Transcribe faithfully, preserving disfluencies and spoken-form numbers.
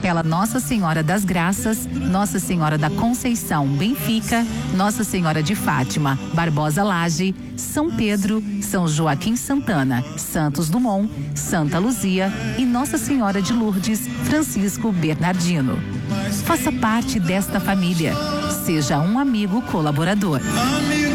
Capela Nossa Senhora das Graças, Nossa Senhora da Conceição, Benfica, Nossa Senhora de Fátima, Barbosa Laje, São Pedro, São Joaquim Santana, Santos Dumont, Santa Luzia e Nossa Senhora de Lourdes, Francisco Bernardino. Faça parte desta família. Seja um amigo colaborador.